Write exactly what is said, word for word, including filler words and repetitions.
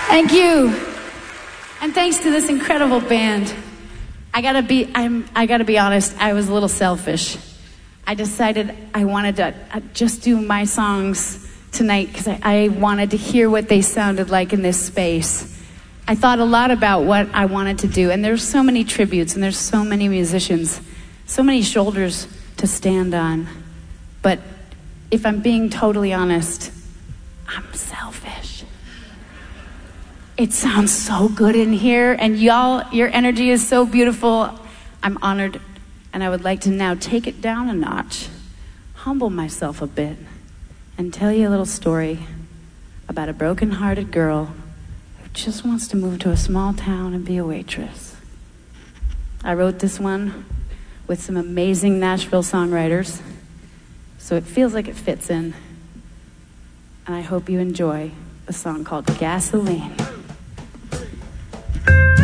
Thank you. And thanks to this incredible band. I gotta be, I'm, I gotta be honest, I was a little selfish. I decided I wanted to uh, just do my songs tonight because I, I wanted to hear what they sounded like in this space. I thought a lot about what I wanted to do, and there's so many tributes, and there's so many musicians, so many shoulders to stand on. But if I'm being totally honest, I'm selfish. It sounds so good in here, and y'all, your energy is so beautiful. I'm honored, and I would like to now take it down a notch, humble myself a bit, and tell you a little story about a broken-hearted girl who just wants to move to a small town and be a waitress. I wrote this one with some amazing Nashville songwriters, so it feels like it fits in, and I hope you enjoy a song called Gasoline.